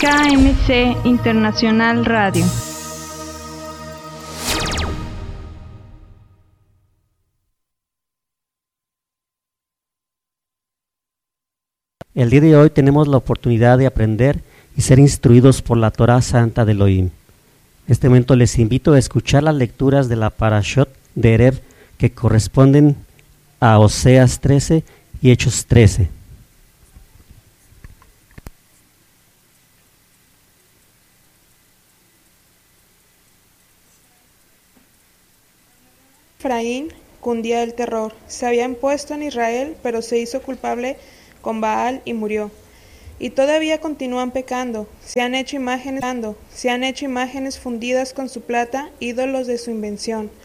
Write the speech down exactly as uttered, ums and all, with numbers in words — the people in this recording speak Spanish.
K M C Internacional Radio. El día de hoy tenemos la oportunidad de aprender y ser instruidos por la Torá Santa de Elohim. En este momento les invito a escuchar las lecturas de la Parashot de Erev que corresponden a Oseas trece y Hechos trece. Efraín cundía el terror. Se había impuesto en Israel, pero se hizo culpable con Baal y murió. Y todavía continúan pecando. Se han hecho imágenes, se han hecho imágenes fundidas con su plata, ídolos de su invención.